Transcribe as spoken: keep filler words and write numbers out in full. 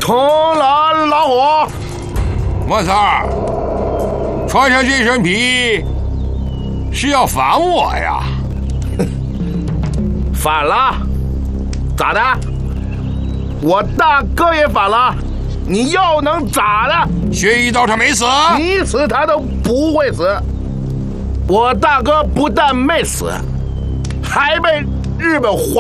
冲了老虎！ 莫三儿，穿上这身皮是要反我呀？ 反了？咋的？我大哥也反了，你又能咋的？ 薛一刀他没死， 你死他都不会死。我大哥不但没死，还被日本皇。